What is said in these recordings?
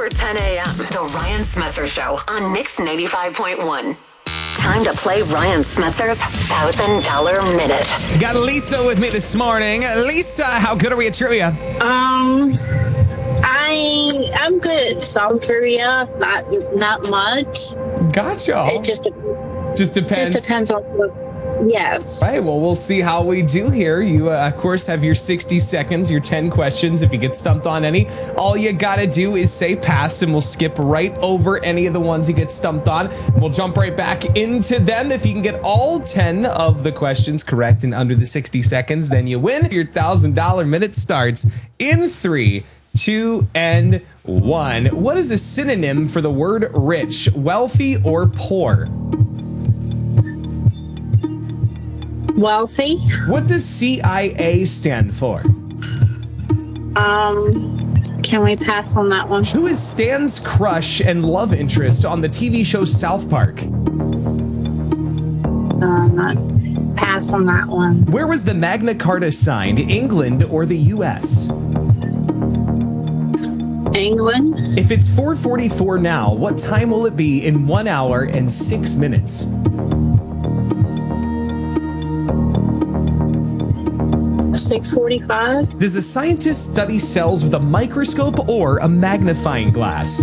before 10 a.m. The Ryan Smetzer Show on Mix 95.1. Time to play Ryan Smetzer's $1,000 Minute. I got Lisa with me this morning. Lisa, how good are we at trivia? I'm good at some trivia, not much. Gotcha. It just depends. Just depends on what. Yes. All right, well, we'll see how we do here. You, of course, have your 60 seconds, your 10 questions. If you get stumped on any, all you got to do is say pass, and we'll skip right over any of the ones you get stumped on. We'll jump right back into them. If you can get all 10 of the questions correct in under the 60 seconds, then you win. Your $1,000 minute starts in 3, 2, and 1. What is a synonym for the word rich, wealthy, or poor? Wealthy. What does CIA stand for? Can we pass on that one? Who is Stan's crush and love interest on the TV show South Park? Pass on that one. Where was the Magna Carta signed, England or the US? England. If it's 4:44 now, what time will it be in 1 hour and 6 minutes? 6:45. Does a scientist study cells with a microscope or a magnifying glass?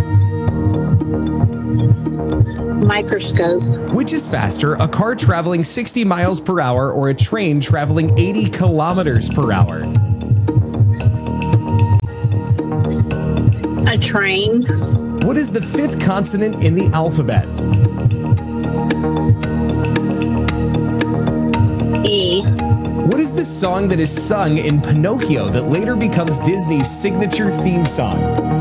Microscope. Which is faster, a car traveling 60 miles per hour or a train traveling 80 kilometers per hour? A train. What is the 5th consonant in the alphabet? E. What is the song that is sung in Pinocchio that later becomes Disney's signature theme song?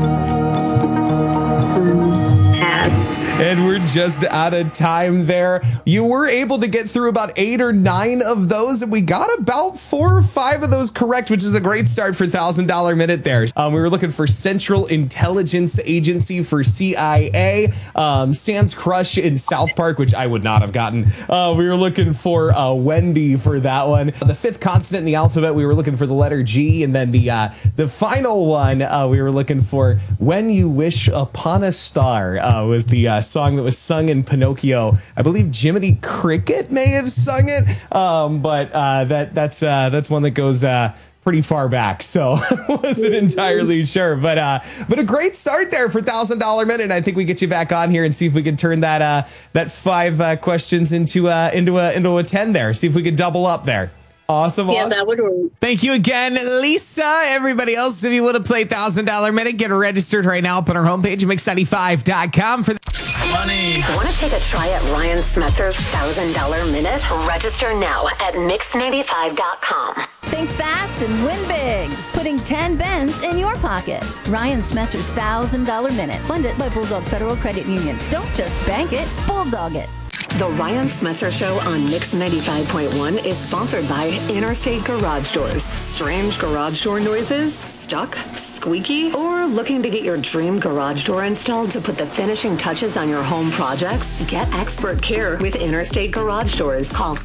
Pass. And we're just out of time there. You were able to get through about 8 or 9 of those, and we got about 4 or 5 of those correct, which is a great start for $1,000 minute there. We were looking for Central Intelligence Agency for CIA, Stan's crush in South Park, which I would not have gotten. We were looking for Wendy for that one. The 5th consonant in the alphabet, we were looking for the letter G, and then the final one, we were looking for When You Wish Upon a Star was the song that was sung in Pinocchio. I believe Jiminy Cricket may have sung it, but that's one that goes pretty far back, so I wasn't entirely sure. But a great start there for $1,000 minute. I think we get you back on here and see if we can turn that 5 questions into a 10 there. See if we could double up there. Awesome. Yeah, that would work. Thank you again, Lisa. Everybody else, if you want to play $1,000 minute, get registered right now up on our homepage, mix95.com for money. Want to take a try at Ryan Smetzer's $1,000 Minute? Register now at mix95.com. Think fast and win big. Putting 10 Bens in your pocket. Ryan Smetzer's $1,000 Minute. Funded by Bulldog Federal Credit Union. Don't just bank it, bulldog it. The Ryan Smetzer Show on Mix 95.1 is sponsored by Interstate Garage Doors. Strange garage door noises? Stuck? Squeaky? Or looking to get your dream garage door installed to put the finishing touches on your home projects? Get expert care with Interstate Garage Doors. Call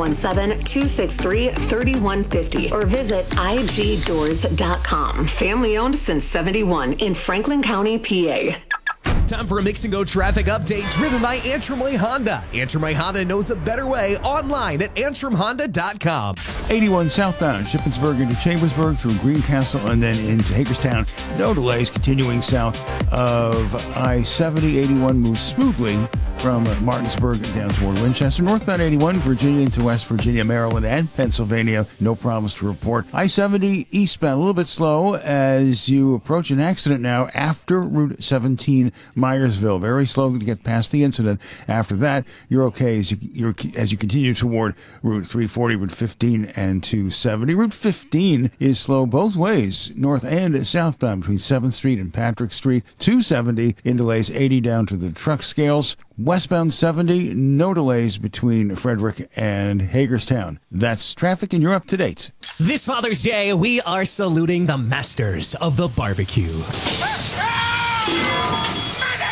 717-263-3150 or visit igdoors.com. Family owned since 71 in Franklin County, PA. Time for a Mix and Go traffic update driven by Antrim Way Honda. Antrim Way Honda knows a better way online at antrimhonda.com. 81 southbound, Shippensburg into Chambersburg through Greencastle and then into Hagerstown. No delays continuing south of I-70. 81 moves smoothly from Martinsburg down toward Winchester. Northbound 81, Virginia into West Virginia, Maryland, and Pennsylvania. No problems to report. I-70 eastbound a little bit slow as you approach an accident now after Route 17, Myersville. Very slow to get past the incident. After that, you're okay as you continue toward Route 340, Route 15, and 270. Route 15 is slow both ways, north and southbound between 7th Street and Patrick Street. 270 in delays, 80 down to the truck scales. Westbound 70, no delays between Frederick and Hagerstown. That's traffic, and you're up to date. This Father's Day, we are saluting the masters of the barbecue.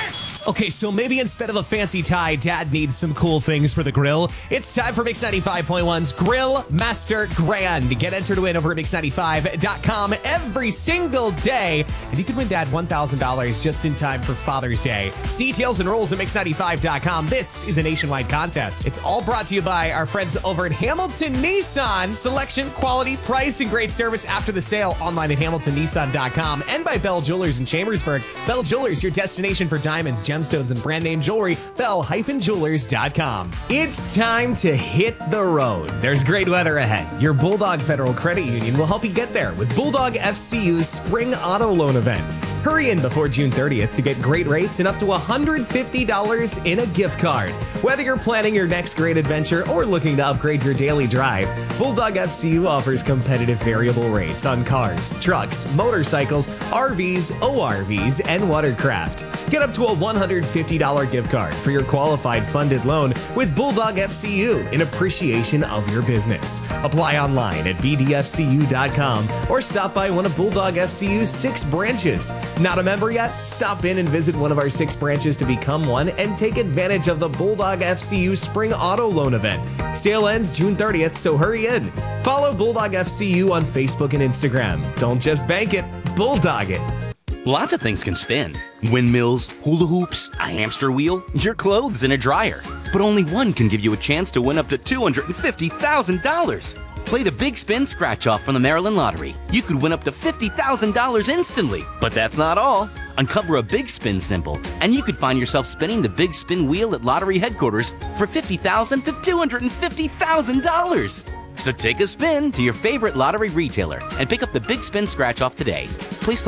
Okay, so maybe instead of a fancy tie, Dad needs some cool things for the grill. It's time for Mix 95.1's Grill Master Grand. Get entered to win over at Mix95.com every single day, and you can win Dad $1,000 just in time for Father's Day. Details and rules at Mix95.com. This is a nationwide contest. It's all brought to you by our friends over at Hamilton Nissan. Selection, quality, price, and great service after the sale online at HamiltonNissan.com, and by Bell Jewelers in Chambersburg. Bell Jewelers, your destination for diamonds, gemstones, and brand name jewelry. Bell-Jewelers.com. It's time to hit the road. There's great weather ahead. Your Bulldog Federal Credit Union will help you get there with Bulldog FCU's Spring Auto Loan Event. Hurry in before June 30th to get great rates and up to $150 in a gift card. Whether you're planning your next great adventure or looking to upgrade your daily drive, Bulldog FCU offers competitive variable rates on cars, trucks, motorcycles, RVs, ORVs, and watercraft. Get up to a $150 gift card for your qualified funded loan with Bulldog FCU in appreciation of your business. Apply online at bdfcu.com or stop by one of Bulldog FCU's 6 branches. Not a member yet? Stop in and visit one of our 6 branches to become one and take advantage of the Bulldog FCU Spring Auto Loan Event. Sale ends June 30th, so hurry in. Follow Bulldog FCU on Facebook and Instagram. Don't just bank it, Bulldog it. Lots of things can spin. Windmills, hula hoops, a hamster wheel, your clothes in a dryer. But only one can give you a chance to win up to $250,000. Play the Big Spin Scratch-Off from the Maryland Lottery. You could win up to $50,000 instantly. But that's not all. Uncover a Big Spin symbol, and you could find yourself spinning the Big Spin wheel at lottery headquarters for $50,000 to $250,000. So take a spin to your favorite lottery retailer and pick up the Big Spin Scratch-Off today. Please play